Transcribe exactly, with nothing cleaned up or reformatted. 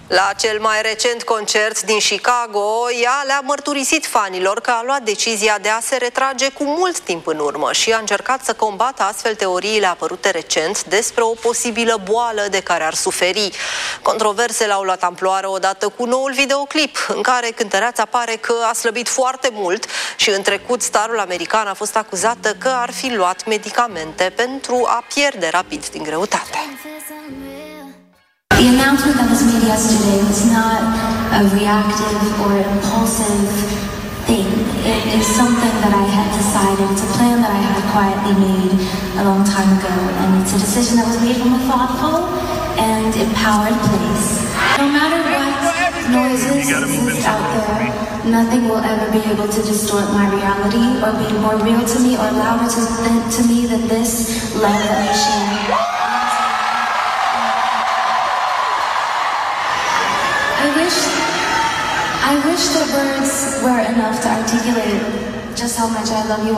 La cel mai recent concert din Chicago, ea le-a mărturisit fanilor că a luat decizia de a se retrage cu mult timp în urmă și a încercat să combată astfel teoriile apărute recent despre o posibilă boală de care ar suferi. Controversele au luat amploare odată cu noul videoclip, în care cântăreața pare că a slăbit foarte mult și în trecut starul american a fost acuzată că ar fi luat medicamente pentru a pierde rapid din greutate. The announcement that was made yesterday was not a reactive or impulsive thing. It is something that I had decided. It's a plan that I had quietly made a long time ago, and it's a decision that was made from a thoughtful and empowered place. No matter what noises exist out there, nothing will ever be able to distort my reality or be more real to me or louder to, to me than this love that we share. I wish, I wish the words were enough to articulate just how much I love you.